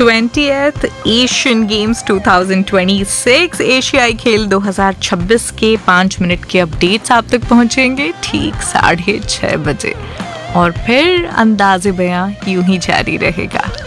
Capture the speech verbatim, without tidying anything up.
Twentieth Asian games two thousand twenty six एशियाई खेल दो हज़ार छब्बीस के पाँच मिनट के अपडेट्स आप तक पहुंचेंगे ठीक साढ़े छः बजे और फिर अंदाज़े बयां यूं ही जारी रहेगा।